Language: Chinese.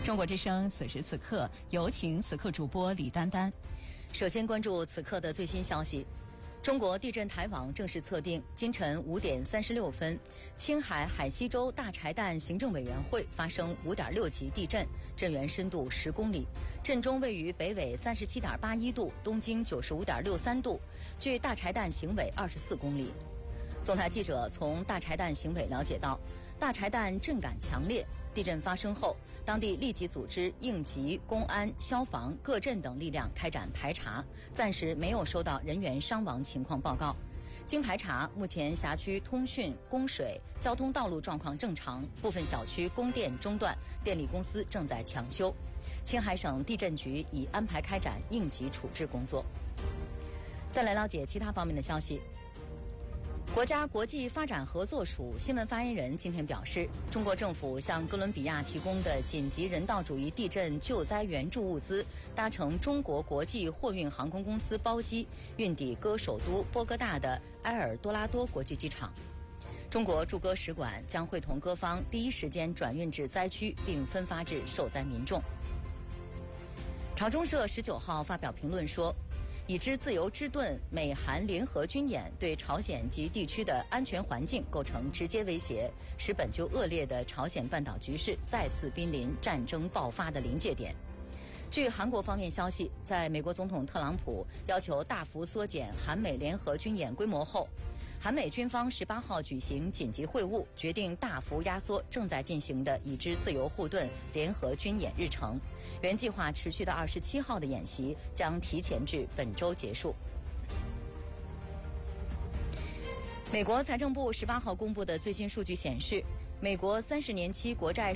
中国之声此时此刻，有请此刻主播李丹丹。 首先关注此刻的最新消息。中国地震台网正式测定，今晨5点36分，青海海西州大柴旦行政委员会发生5.6级地震，震源深度10公里，震中位于北纬37.81度，东经95.63度，距大柴旦行委24公里。总台记者从大柴旦行委了解到，大柴旦震感强烈，地震发生后，当地立即组织应急、公安、消防、各镇等力量开展排查，暂时没有收到人员伤亡情况报告。经排查，目前辖区通讯、供水、交通道路状况正常，部分小区供电中断，电力公司正在抢修。青海省地震局已安排开展应急处置工作。再来了解其他方面的消息。国家国际发展合作署新闻发言人今天表示，中国政府向哥伦比亚提供的紧急人道主义地震救灾援助物资，搭乘中国国际货运航空公司包机运抵哥首都波哥大的埃尔多拉多国际机场。中国驻哥使馆将会同哥方第一时间转运至灾区，并分发至受灾民众。朝中社19号发表评论说，已知自由之盾美韩联合军演对朝鲜及地区的安全环境构成直接威胁，使本就恶劣的朝鲜半岛局势再次濒临战争爆发的临界点。据韩国方面消息，在美国总统特朗普要求大幅缩减韩美联合军演规模后，韩美军方18号举行紧急会晤，决定大幅压缩正在进行的已知自由护盾联合军演日程。原计划持续到27号的演习将提前至本周结束。美国财政部18号公布的最新数据显示，美国30年期国债